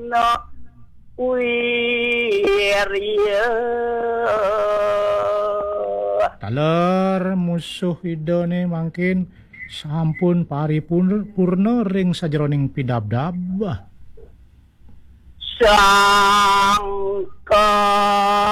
wirya taler musuh idone mangkin sampun paripurna ring sajeroning pidabdab sangka